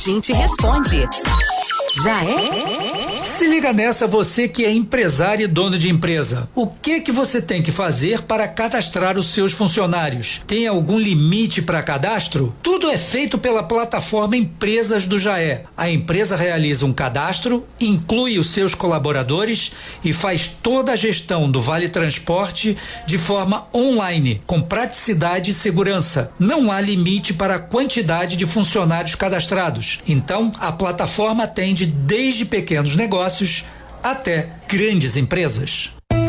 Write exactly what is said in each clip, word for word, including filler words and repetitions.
A gente responde. Já é? Se liga nessa, você que é empresário e dono de empresa. O que que você tem que fazer para cadastrar os seus funcionários? Tem algum limite para cadastro? Tudo é feito pela plataforma Empresas do Jaé. A empresa realiza um cadastro, inclui os seus colaboradores e faz toda a gestão do Vale Transporte de forma online, com praticidade e segurança. Não há limite para a quantidade de funcionários cadastrados. Então, a plataforma atende desde pequenos negócios até grandes empresas.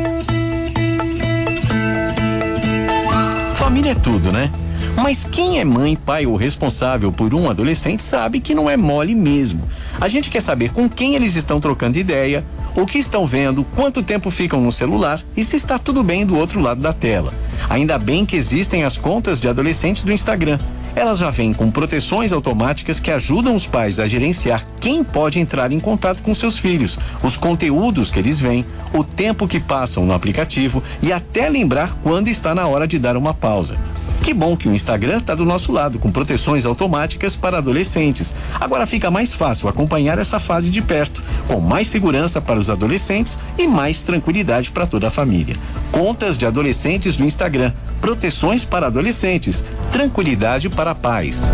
Família é tudo, né? Mas quem é mãe, pai ou responsável por um adolescente sabe que não é mole mesmo. A gente quer saber com quem eles estão trocando ideia, o que estão vendo, quanto tempo ficam no celular e se está tudo bem do outro lado da tela. Ainda bem que existem as contas de adolescentes do Instagram. Elas já vêm com proteções automáticas que ajudam os pais a gerenciar quem pode entrar em contato com seus filhos, os conteúdos que eles veem, o tempo que passam no aplicativo e até lembrar quando está na hora de dar uma pausa. Que bom que o Instagram está do nosso lado, com proteções automáticas para adolescentes. Agora fica mais fácil acompanhar essa fase de perto, com mais segurança para os adolescentes e mais tranquilidade para toda a família. Contas de adolescentes no Instagram, proteções para adolescentes, tranquilidade para pais.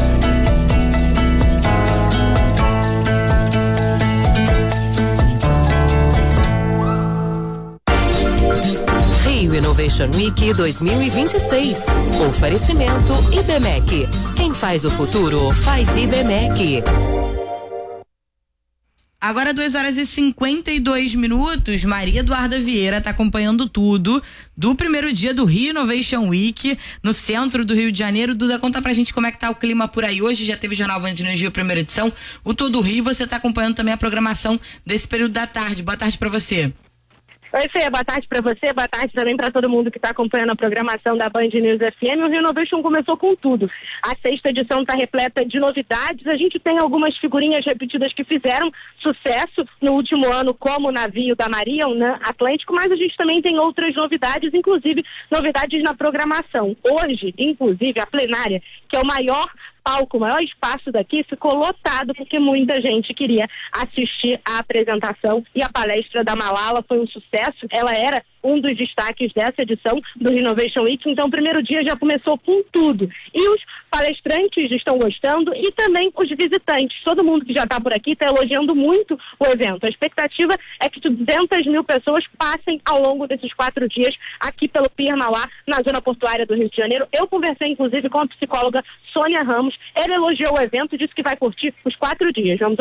Rio Innovation Week dois mil e vinte e seis. Oferecimento Ibmec. Quem faz o futuro faz Ibmec. Agora duas horas e cinquenta e dois minutos, Maria Eduarda Vieira está acompanhando tudo do primeiro dia do Rio Innovation Week no centro do Rio de Janeiro. Duda, conta pra gente como é que tá o clima por aí hoje. Já teve o Jornal Band News Rio, primeira edição, o Todo Rio. Você está acompanhando também a programação desse período da tarde. Boa tarde para você. Oi, Fê, boa tarde para você, boa tarde também para todo mundo que está acompanhando a programação da Band News F M. O Rio Innovation começou com tudo. A sexta edição está repleta de novidades. A gente tem algumas figurinhas repetidas que fizeram sucesso no último ano, como o navio da Maria, o N A Atlântico, mas a gente também tem outras novidades, inclusive novidades na programação. Hoje, inclusive, a plenária, que é o maior palco, o maior espaço daqui, ficou lotado porque muita gente queria assistir a apresentação e a palestra da Malala foi um sucesso. Ela era um dos destaques dessa edição do Innovation Week, então o primeiro dia já começou com tudo. E os palestrantes estão gostando e também os visitantes. Todo mundo que já está por aqui está elogiando muito o evento. A expectativa é que duzentas mil pessoas passem ao longo desses quatro dias aqui pelo Pier Mauá, na zona portuária do Rio de Janeiro. Eu conversei inclusive com a psicóloga Sônia Ramos. Ela elogiou o evento e disse que vai curtir os quatro dias. Vamos